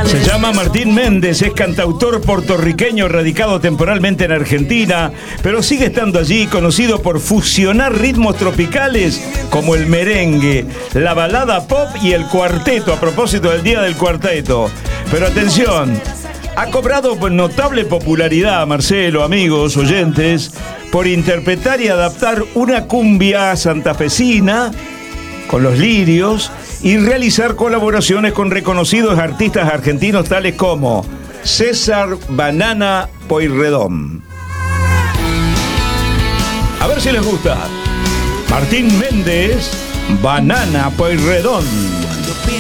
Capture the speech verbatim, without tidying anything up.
Se llama Martín Méndez, es cantautor puertorriqueño radicado temporalmente en Argentina, pero sigue estando allí, conocido por fusionar ritmos tropicales como el merengue, la balada pop y el cuarteto, a propósito del Día del Cuarteto. Pero atención, ha cobrado notable popularidad, Marcelo, amigos, oyentes, por interpretar y adaptar una cumbia santafesina con los lirios y realizar colaboraciones con reconocidos artistas argentinos tales como César Banana Pueyrredón. A ver si les gusta. Martín Méndez, Banana Pueyrredón.